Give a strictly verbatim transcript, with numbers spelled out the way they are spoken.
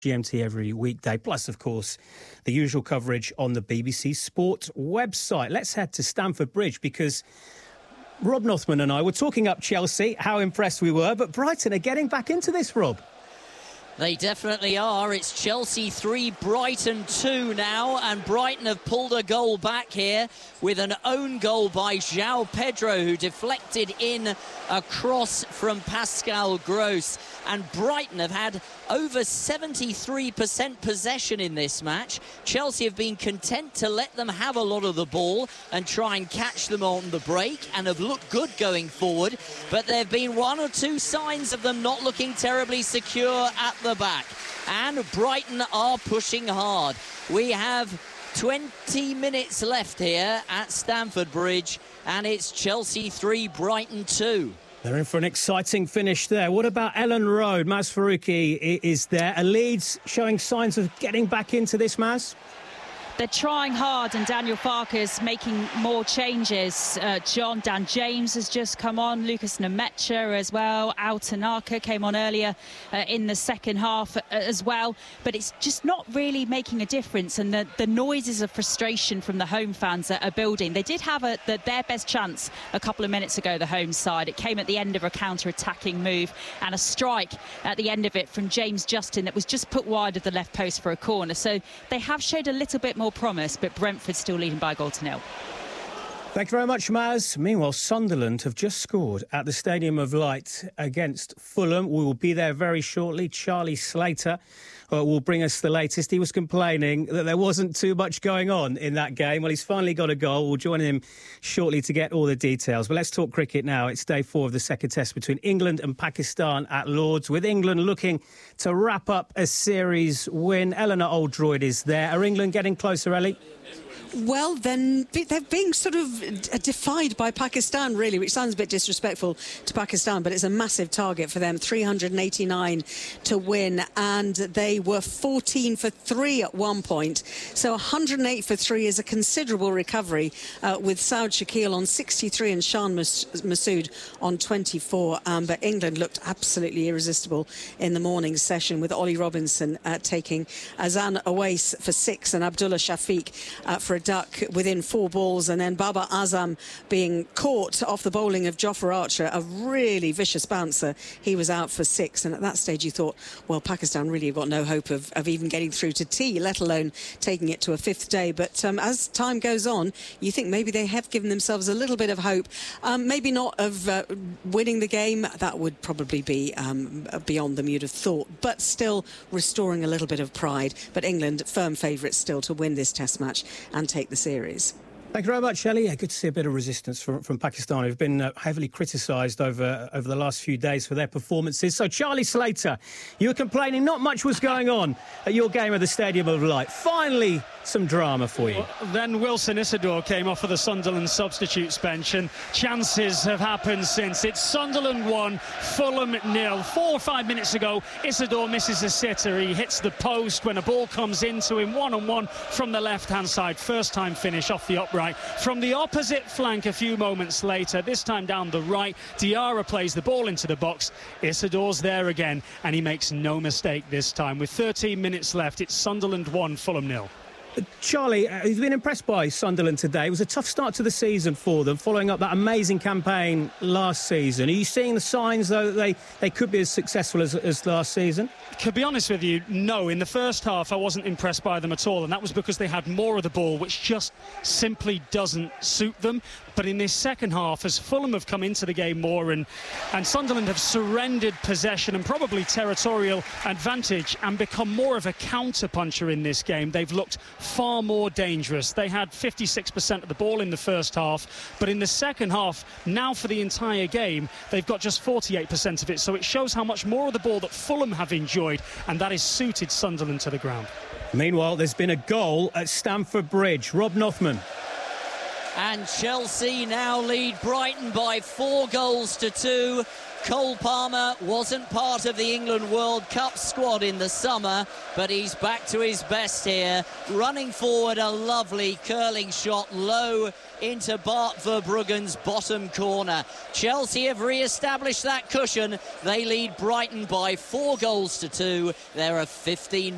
G M T every weekday, plus, of course, the usual coverage on the B B C Sport website. Let's head to Stamford Bridge because Rob Nothman and I were talking up Chelsea, how impressed we were, but Brighton are getting back into this, Rob. They definitely are. It's Chelsea three, Brighton two now, and Brighton have pulled a goal back here with an own goal by João Pedro, who deflected in a cross from Pascal Gross. And Brighton have had over seventy-three percent possession in this match. Chelsea have been content to let them have a lot of the ball and try and catch them on the break, and have looked good going forward, but there have been one or two signs of them not looking terribly secure at the back. And Brighton are pushing hard. We have twenty minutes left here at Stamford Bridge, and it's Chelsea three, Brighton two. They're in for an exciting finish there. What about Ellen Road? Maz Faruqi is there. A Leeds showing signs of getting back into this, Maz? They're trying hard, and Daniel Farke's making more changes. Uh, John Dan James has just come on, Lucas Nemecha as well. Al Tanaka came on earlier uh, in the second half uh, as well. But it's just not really making a difference, and the, the noises of frustration from the home fans are, are building. They did have a, the, their best chance a couple of minutes ago, the home side. It came at the end of a counter-attacking move and a strike at the end of it from James Justin that was just put wide of the left post for a corner. So they have showed a little bit more promise, but Brentford still leading by a goal to nil. Thank you very much, Maz. Meanwhile, Sunderland have just scored at the Stadium of Light against Fulham. We will be there very shortly. Charlie Slater uh, will bring us the latest. He was complaining that there wasn't too much going on in that game. Well, he's finally got a goal. We'll join him shortly to get all the details. But let's talk cricket now. It's day four of the second test between England and Pakistan at Lords, with England looking to wrap up a series win. Eleanor Oldroyd is there. Are England getting closer, Ellie? Well, then they're being sort of defied by Pakistan, really, which sounds a bit disrespectful to Pakistan, but it's a massive target for them. three hundred eighty-nine to win, and they were fourteen for three at one point. So one hundred eight for three is a considerable recovery, uh, with Saud Shakil on sixty-three and Shan Masood on twenty-four. Um, but England looked absolutely irresistible in the morning session, with Ollie Robinson uh, taking Azan Awais for six and Abdullah Shafiq uh, for a duck within four balls, and then Babar Azam being caught off the bowling of Jofra Archer, a really vicious bouncer. He was out for six, and at that stage you thought, well, Pakistan really have got no hope of, of even getting through to tea, let alone taking it to a fifth day. But um, as time goes on, you think maybe they have given themselves a little bit of hope. Um, maybe not of uh, winning the game, that would probably be um, beyond them, you'd have thought, but still restoring a little bit of pride. But England, firm favourites still to win this test match and take the series. Thank you very much, Ellie. Yeah, good to see a bit of resistance from, from Pakistan, who've been uh, heavily criticised over over the last few days for their performances. So, Charlie Slater, you were complaining not much was going on at your game at the Stadium of Light. Finally, some drama for you. Well, then Wilson Isidore came off of the Sunderland substitutes bench, and chances have happened since. It's Sunderland one, Fulham nil. Four or five minutes ago, Isidore misses a sitter. He hits the post when a ball comes into him one-on-one from the left-hand side. First time finish off the upright. From the opposite flank a few moments later, this time down the right, Diarra plays the ball into the box. Isidore's there again, and he makes no mistake this time. With thirteen minutes left, it's Sunderland one, Fulham nil. Charlie, uh, you've been impressed by Sunderland today. It was a tough start to the season for them, following up that amazing campaign last season. Are you seeing the signs, though, that they, they could be as successful as, as last season? To be honest with you, no. In the first half, I wasn't impressed by them at all, and that was because they had more of the ball, which just simply doesn't suit them. But in this second half, as Fulham have come into the game more and, and Sunderland have surrendered possession and probably territorial advantage and become more of a counter-puncher in this game, they've looked far more dangerous. They had fifty-six percent of the ball in the first half, but in the second half, now for the entire game, they've got just forty-eight percent of it. So it shows how much more of the ball that Fulham have enjoyed, and that has suited Sunderland to the ground. Meanwhile, there's been a goal at Stamford Bridge. Rob Nothman. And Chelsea now lead Brighton by four goals to two. Cole Palmer wasn't part of the England World Cup squad in the summer, but he's back to his best here. Running forward, a lovely curling shot low into Bart Verbruggen's bottom corner. Chelsea have re-established that cushion. They lead Brighton by four goals to two. There are fifteen